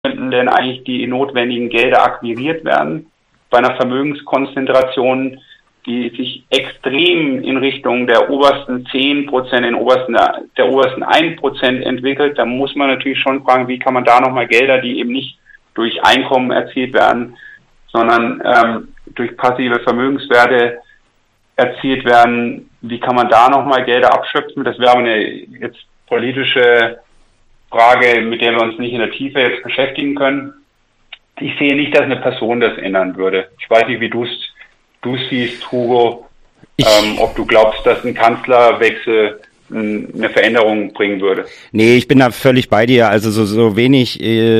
könnten denn eigentlich die notwendigen Gelder akquiriert werden bei einer Vermögenskonzentration, die sich extrem in Richtung der obersten 10%, der obersten 1% entwickelt. Da muss man natürlich schon fragen, wie kann man da nochmal Gelder, die eben nicht durch Einkommen erzielt werden, sondern durch passive Vermögenswerte erzielt werden, wie kann man da nochmal Gelder abschöpfen? Das wäre eine jetzt politische Frage, mit der wir uns nicht in der Tiefe jetzt beschäftigen können. Ich sehe nicht, dass eine Person das ändern würde. Ich weiß nicht, wie du siehst, Hugo, ob du glaubst, dass ein Kanzlerwechsel eine Veränderung bringen würde. Nee, ich bin da völlig bei dir. Also so wenig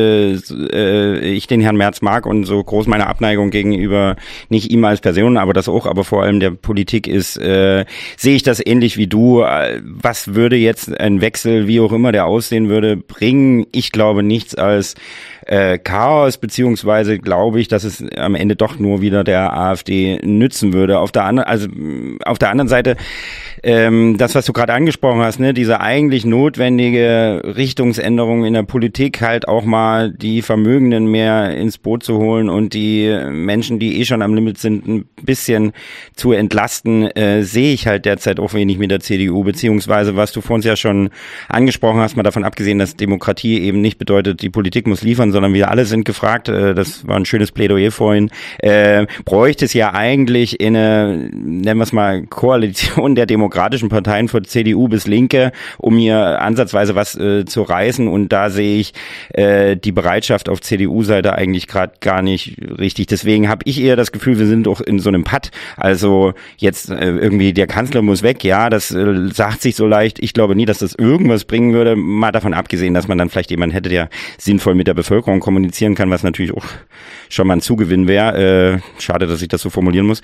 ich den Herrn Merz mag und so groß meine Abneigung gegenüber nicht ihm als Person, aber das auch, aber vor allem der Politik ist, sehe ich das ähnlich wie du. Was würde jetzt ein Wechsel, wie auch immer der aussehen würde, bringen? Ich glaube nichts als Chaos, beziehungsweise glaube ich, dass es am Ende doch nur wieder der AfD nützen würde. Auf der anderen Seite, das, was du gerade angesprochen hast, ne, diese eigentlich notwendige Richtungsänderung in der Politik, halt auch mal die Vermögenden mehr ins Boot zu holen und die Menschen, die schon am Limit sind, ein bisschen zu entlasten, sehe ich halt derzeit auch wenig mit der CDU, beziehungsweise was du vorhin ja schon angesprochen hast, mal davon abgesehen, dass Demokratie eben nicht bedeutet, die Politik muss liefern, sondern wir alle sind gefragt, das war ein schönes Plädoyer vorhin, bräuchte es ja eigentlich in eine, nennen wir es mal, Koalition der demokratischen Parteien von CDU bis Linke, um hier ansatzweise was zu reißen, und da sehe ich die Bereitschaft auf CDU-Seite eigentlich gerade gar nicht richtig. Deswegen habe ich eher das Gefühl, wir sind auch in so einem Patt. Also jetzt irgendwie der Kanzler muss weg, ja, das sagt sich so leicht. Ich glaube nie, dass das irgendwas bringen würde, mal davon abgesehen, dass man dann vielleicht jemanden hätte, der sinnvoll mit der Bevölkerung kommunizieren kann, was natürlich auch schon mal ein Zugewinn wäre. Schade, dass ich das so formulieren muss.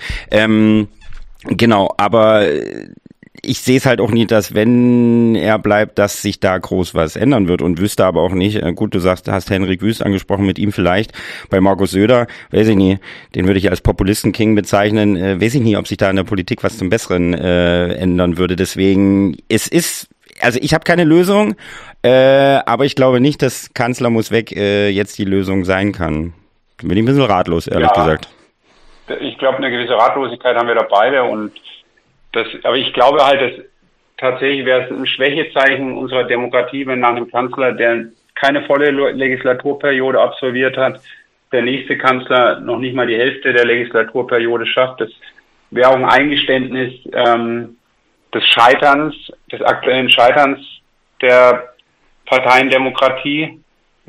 Genau, aber ich sehe es halt auch nicht, dass, wenn er bleibt, dass sich da groß was ändern wird, und wüsste aber auch nicht, gut, du hast Henrik Wüst angesprochen, mit ihm vielleicht, bei Markus Söder, weiß ich nie, den würde ich als Populisten-King bezeichnen, weiß ich nie, ob sich da in der Politik was zum Besseren ändern würde. Deswegen, also ich habe keine Lösung, aber ich glaube nicht, dass Kanzler muss weg jetzt die Lösung sein kann. Da bin ich ein bisschen ratlos, ehrlich gesagt. Ich glaube, eine gewisse Ratlosigkeit haben wir da beide, aber ich glaube halt, dass tatsächlich wäre es ein Schwächezeichen unserer Demokratie, wenn nach einem Kanzler, der keine volle Legislaturperiode absolviert hat, der nächste Kanzler noch nicht mal die Hälfte der Legislaturperiode schafft. Das wäre auch ein Eingeständnis des Scheiterns, des aktuellen Scheiterns der Parteiendemokratie.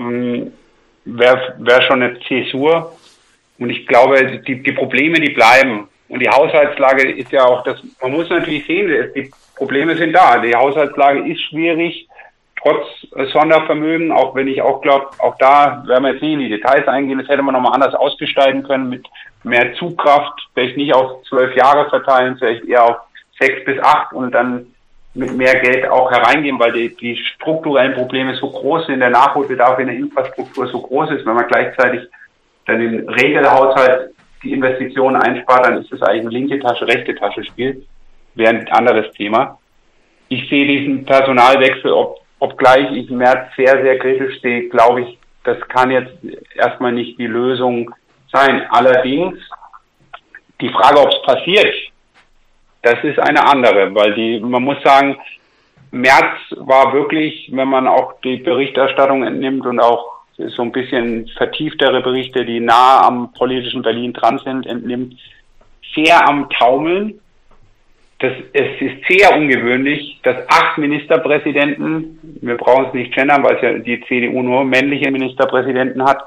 Wäre schon eine Zäsur. Und ich glaube, die Probleme, die bleiben. Und die Haushaltslage ist ja auch das, man muss natürlich sehen, die Probleme sind da. Die Haushaltslage ist schwierig, trotz Sondervermögen, auch wenn ich auch glaube, auch da werden wir jetzt nicht in die Details eingehen, das hätte man nochmal anders ausgestalten können, mit mehr Zugkraft, vielleicht nicht auf 12 Jahre verteilen, vielleicht eher auf 6 bis 8 und dann mit mehr Geld auch hereingehen, weil die strukturellen Probleme so groß sind, der Nachholbedarf in der Infrastruktur so groß ist, wenn man gleichzeitig dann im Regelhaushalt die Investitionen einspart, dann ist das eigentlich ein linke Tasche, rechte Tasche Spiel. Wäre ein anderes Thema. Ich sehe diesen Personalwechsel, obgleich ich Merz sehr, sehr kritisch sehe, glaube ich, das kann jetzt erstmal nicht die Lösung sein. Allerdings, die Frage, ob es passiert, das ist eine andere, weil man muss sagen, Merz war wirklich, wenn man auch die Berichterstattung entnimmt und auch so ein bisschen vertieftere Berichte, die nah am politischen Berlin dran sind, entnimmt, sehr am Taumeln. Es ist sehr ungewöhnlich, dass 8 Ministerpräsidenten, wir brauchen es nicht gendern, weil es ja die CDU nur männliche Ministerpräsidenten hat,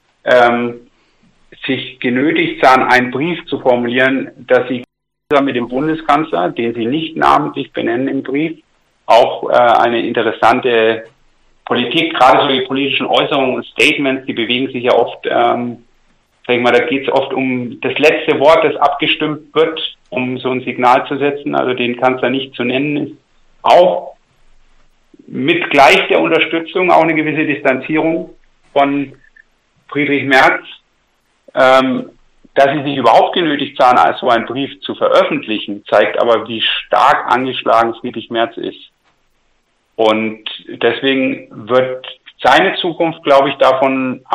sich genötigt sahen, einen Brief zu formulieren, dass sie mit dem Bundeskanzler, den sie nicht namentlich benennen im Brief, auch eine interessante Politik, gerade so die politischen Äußerungen und Statements, die bewegen sich ja oft, sag ich mal, da geht es oft um das letzte Wort, das abgestimmt wird, um so ein Signal zu setzen, also den Kanzler nicht zu nennen, ist auch mit gleich der Unterstützung auch eine gewisse Distanzierung von Friedrich Merz, dass sie sich überhaupt genötigt sahen, als so einen Brief zu veröffentlichen, zeigt aber, wie stark angeschlagen Friedrich Merz ist. Und deswegen wird seine Zukunft, glaube ich, davon